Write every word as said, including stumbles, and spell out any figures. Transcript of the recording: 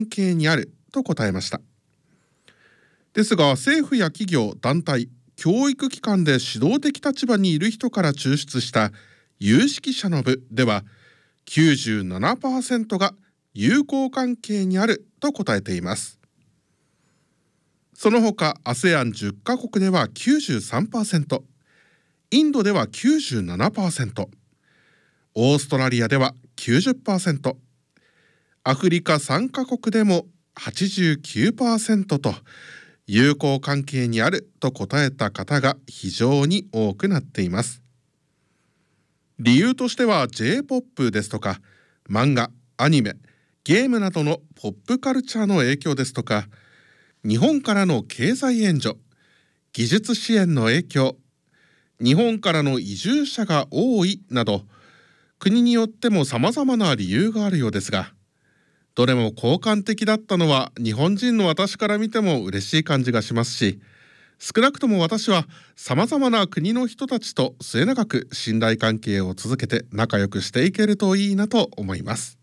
係にあると答えました。ですが、政府や企業、団体、教育機関で指導的立場にいる人から抽出した有識者の部では、きゅうじゅうななパーセント が友好関係にあると答えています。その他 アセアンじゅっ カ国では きゅうじゅうさんパーセント、 インドでは きゅうじゅうななパーセント、 オーストラリアでは きゅうじゅっパーセント、 アフリカさんカ国でも はちじゅうきゅうパーセント と友好関係にあると答えた方が非常に多くなっています。理由としては ジェイポップ ですとか漫画、アニメ、ゲームなどのポップカルチャーの影響ですとか、日本からの経済援助、技術支援の影響、日本からの移住者が多いなど、国によっても様々な理由があるようですが、どれも好感的だったのは日本人の私から見ても嬉しい感じがしますし、少なくとも私は様々な国の人たちと末永く信頼関係を続けて仲良くしていけるといいなと思います。